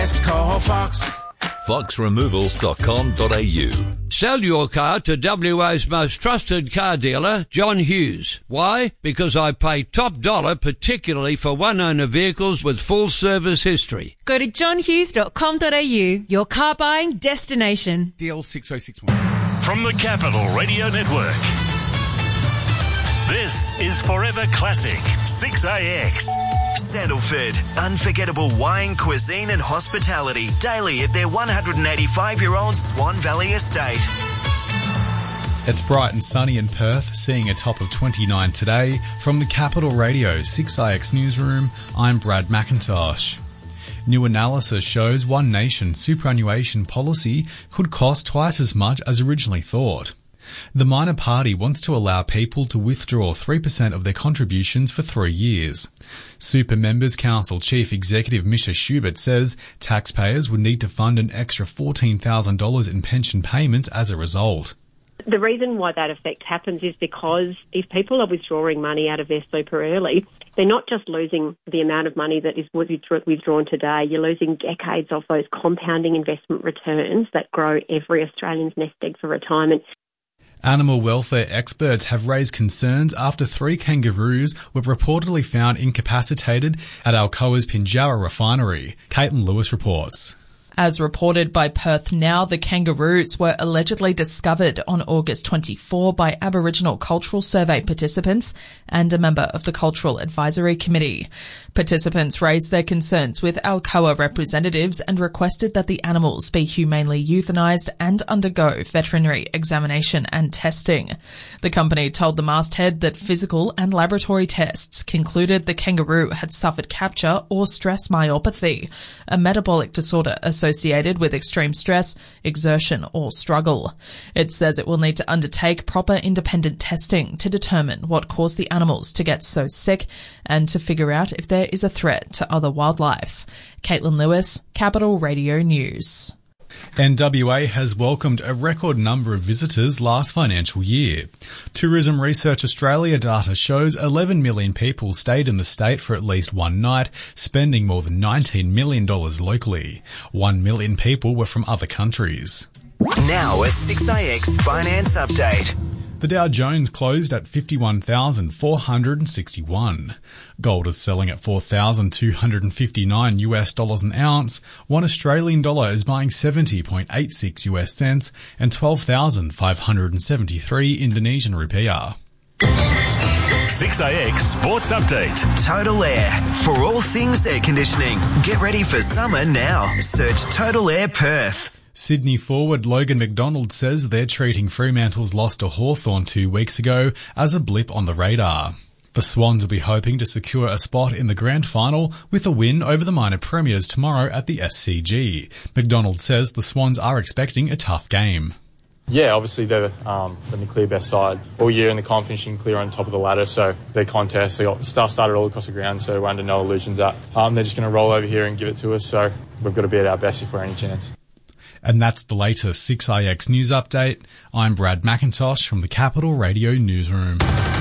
Call Fox. foxremovals.com.au. Sell your car to WA's most trusted car dealer, John Hughes. Why? Because I pay top dollar, particularly for one-owner vehicles with full service history. Go to johnhughes.com.au, your car buying destination. DL 6061. From the Capital Radio Network, this is Forever Classic 6AX. Sandalford, unforgettable wine, cuisine and hospitality daily at their 185-year-old Swan Valley estate. It's bright and sunny in Perth, seeing a top of 29 today. From the Capital Radio 6IX newsroom, I'm Brad McIntosh. New analysis shows One Nation superannuation policy could cost twice as much as originally thought. The minor party wants to allow people to withdraw 3% of their contributions for 3 years. Super Members Council Chief Executive Misha Schubert says taxpayers would need to fund an extra $14,000 in pension payments as a result. The reason why that effect happens is because if people are withdrawing money out of their super early, they're not just losing the amount of money that is withdrawn today, you're losing decades of those compounding investment returns that grow every Australian's nest egg for retirement. Animal welfare experts have raised concerns after 3 kangaroos were reportedly found incapacitated at Alcoa's Pinjarra refinery. Caitlin Lewis reports. As reported by Perth Now, the kangaroos were allegedly discovered on August 24 by Aboriginal Cultural Survey participants and a member of the Cultural Advisory Committee. Participants raised their concerns with Alcoa representatives and requested that the animals be humanely euthanised and undergo veterinary examination and testing. The company told the masthead that physical and laboratory tests concluded the kangaroo had suffered capture or stress myopathy, a metabolic disorder associated with extreme stress, exertion or struggle. It says it will need to undertake proper independent testing to determine what caused the animals to get so sick and to figure out if there is a threat to other wildlife. Caitlin Lewis, Capital Radio News. NWA has welcomed a record number of visitors last financial year. Tourism Research Australia data shows 11 million people stayed in the state for at least one night, spending more than $19 million locally. 1 million people were from other countries. Now a 6AX finance update. The Dow Jones closed at 51,461. Gold is selling at $4,259 an ounce. 1 Australian dollar is buying 70.86 US cents and 12,573 Indonesian rupiah. 6AX Sports Update. Total Air. For all things air conditioning. Get ready for summer now. Search Total Air Perth. Sydney forward Logan McDonald says they're treating Fremantle's loss to Hawthorn 2 weeks ago as a blip on the radar. The Swans will be hoping to secure a spot in the grand final with a win over the minor premiers tomorrow at the SCG. McDonald says the Swans are expecting a tough game. Yeah, obviously they're the clear best side all year in the comp, finishing clear on top of the ladder. So their contest, they got stuff started all across the ground, so we're under no illusions that they're just going to roll over here and give it to us. So we've got to be at our best if we're any chance. And that's the latest 6IX news update. I'm Brad McIntosh from the Capital Radio Newsroom.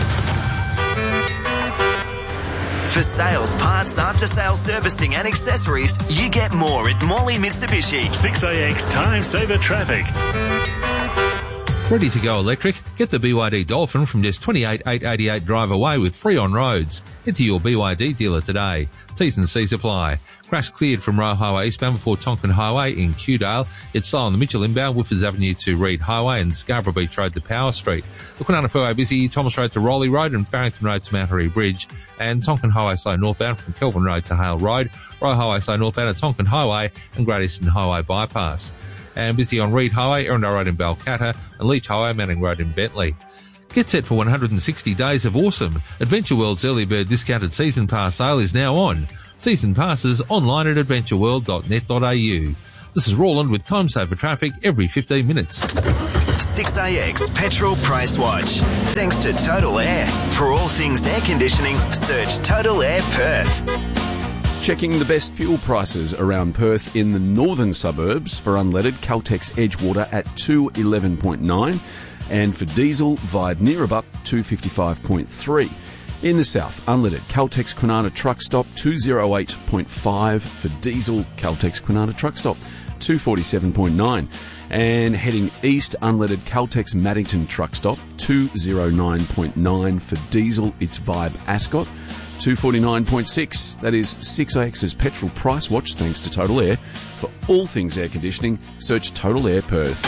For sales, parts, after-sales servicing and accessories, you get more at Morley Mitsubishi. 6AX Time Saver Traffic. Ready to go electric? Get the BYD Dolphin from just $28,888 drive away with free on roads. Head to your BYD dealer today. T&C supply. Crash cleared from Royal Highway eastbound before Tonkin Highway in Kewdale. It's slow on the Mitchell inbound, Whiffers Avenue to Reed Highway and Scarborough Beach Road to Power Street. The Kwinana Fairway busy, Thomas Road to Rowley Road and Farrington Road to Mount Harry Bridge. And Tonkin Highway slow northbound from Kelvin Road to Hale Road. Royal Highway slow northbound at Tonkin Highway and Great Eastern Highway bypass. And busy on Reed Highway, Erindale Road in Balcatta and Leach Highway, Manning Road in Bentley. Get set for 160 days of awesome. Adventure World's early bird discounted season pass sale is now on. Season passes online at adventureworld.net.au. This is Roland with Time Saver Traffic every 15 minutes. 6AX Petrol Price Watch. Thanks to Total Air. For all things air conditioning, search Total Air Perth. Checking the best fuel prices around Perth in the northern suburbs. For unleaded, Caltex Edgewater at 211.9, and for diesel, Vibe Neerabup 255.3. In the south, unleaded Caltex Kwinana Truck Stop 208.5 for diesel Caltex Kwinana Truck Stop 247.9. And heading east, unleaded Caltex Maddington Truck Stop 209.9 for diesel, it's Vibe Ascot 249.6. That is 6AX's petrol price watch thanks to Total Air. For all things air conditioning, search Total Air Perth.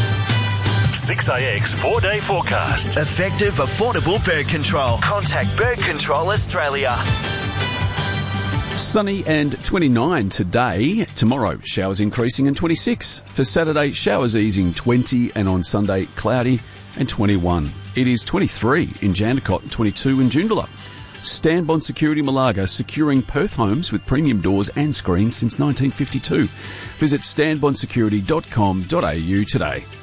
6AX 4-day forecast. Effective, affordable bird control. Contact Bird Control Australia. Sunny and 29 today. Tomorrow, showers increasing and 26. For Saturday, showers easing 20, and on Sunday, cloudy and 21. It is 23 in Jandakot and 22 in Joondalup. Stanbond Security Malaga, securing Perth homes with premium doors and screens since 1952. Visit stanbondsecurity.com.au today.